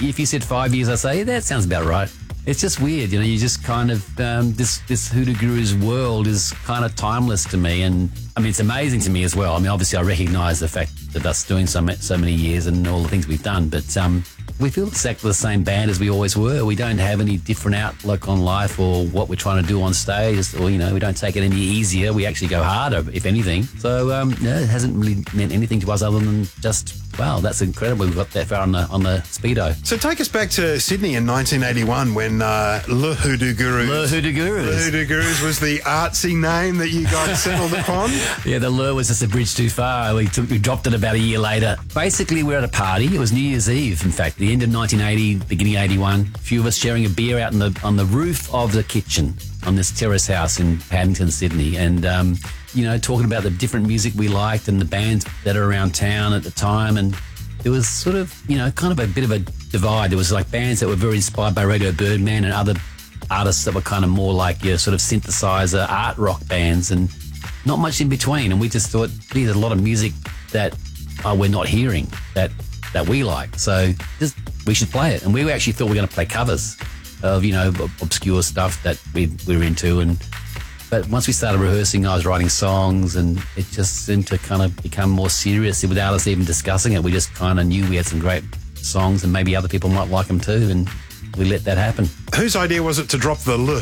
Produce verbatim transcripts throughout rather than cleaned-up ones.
if you said five years, I'd say, yeah, that sounds about right. It's just weird, you know, you just kind of, um, this, this Hoodoo Gurus world is kind of timeless to me. And I mean, it's amazing to me as well. I mean, obviously I recognise the fact that us doing so, so many years and all the things we've done, but um, we feel exactly the same band as we always were. We don't have any different outlook on life or what we're trying to do on stage, or, you know, we don't take it any easier. We actually go harder, if anything. So, um, no, it hasn't really meant anything to us other than just, wow, that's incredible. We got that far on the, on the Speedo. So take us back to Sydney in nineteen eighty-one when uh, Le Hoodoo Gurus. Le Hoodoo Gurus. Le Hoodoo Gurus was the artsy name that you guys settled upon. Yeah, the Le was just a bridge too far. We, took, we dropped it about a year later. Basically, we were at a party. It was New Year's Eve, in fact, the end of nineteen eighty, beginning of eighty-one. A few of us sharing a beer out on the, on the roof of the kitchen on this terrace house in Paddington, Sydney. And, um, you know, talking about the different music we liked and the bands that are around town at the time. And there was sort of, you know, kind of a bit of a divide. There was like bands that were very inspired by Radio Birdman and other artists that were kind of more like your sort of synthesizer art rock bands, and not much in between. And we just thought, gee, there's a lot of music that uh, we're not hearing that that we like. So just we should play it. And we actually thought we were going to play covers of, you know, obscure stuff that we, we were into. And but once we started rehearsing, I was writing songs, and it just seemed to kind of become more serious without us even discussing it. We just kind of knew we had some great songs and maybe other people might like them too, and we let that happen. Whose idea was it to drop the Le?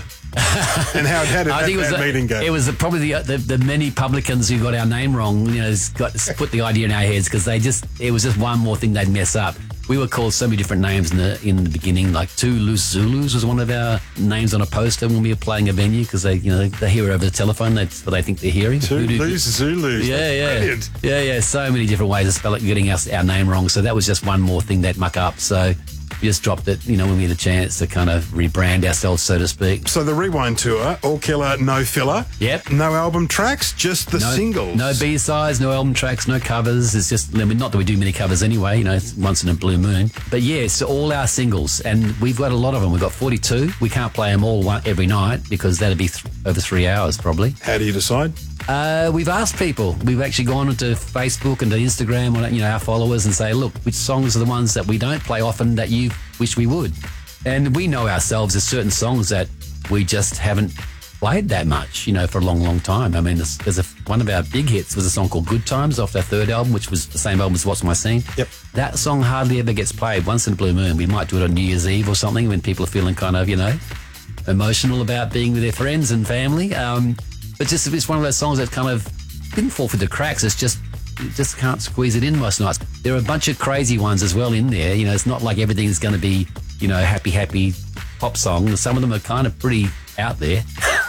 And how, how did I that, think it was that a, meeting go? It was probably the, the the many publicans who got our name wrong, you know, got put the idea in our heads, because they just, it was just one more thing they'd mess up. We were called so many different names in the in the beginning, like Two Loose Zulus was one of our names on a poster when we were playing a venue, because they, you know, they hear it over the telephone. That's what they think they're hearing. Two Loose Zulus. Yeah, That's yeah, brilliant. yeah, yeah. So many different ways to spell it, getting us our name wrong. So that was just one more thing they'd muck up. So we just dropped it, you know, when we had a chance to kind of rebrand ourselves, so to speak. So the Rewind tour, all killer, no filler. Yep. No album tracks, just the no, singles. No B-sides, no album tracks, no covers. It's just, I mean, not that we do many covers anyway, you know, it's once in a blue moon. But yeah, so all our singles, and we've got a lot of them. We've got forty-two. We can't play them all one, every night, because that'd be th- over three hours probably. How do you decide? Uh, we've asked people. We've actually gone onto Facebook and to Instagram, or, you know, our followers, and say, look, which songs are the ones that we don't play often that you wish we would? And we know ourselves there's certain songs that we just haven't played that much, you know, for a long, long time. I mean, there's, there's a, one of our big hits was a song called Good Times off our third album, which was the same album as What's My Scene. Yep. That song hardly ever gets played. Once in a blue moon, we might do it on New Year's Eve or something when people are feeling kind of, you know, emotional about being with their friends and family. Um, but just it's one of those songs that kind of didn't fall through the cracks. It's just, you just can't squeeze it in most nights. There are a bunch of crazy ones as well in there. You know, it's not like everything's going to be, you know, happy, happy pop songs. Some of them are kind of pretty out there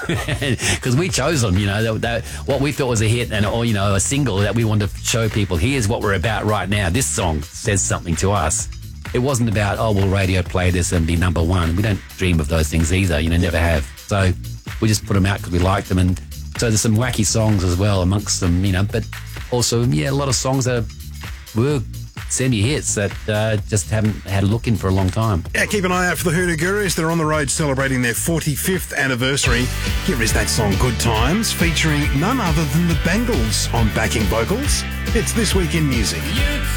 because we chose them, you know, that, that, what we thought was a hit and, or, you know, a single that we wanted to show people, here's what we're about right now. This song says something to us. It wasn't about, oh, will radio play this and be number one. We don't dream of those things either, you know, never have. So we just put them out because we liked them. And so there's some wacky songs as well amongst them, you know, but also, yeah, a lot of songs that were semi-hits that uh, just haven't had a look in for a long time. Yeah, keep an eye out for the Hoodoo Gurus. They're on the road celebrating their forty-fifth anniversary. Here is that song, Good Times, featuring none other than the Bangles on backing vocals. It's This Week in Music.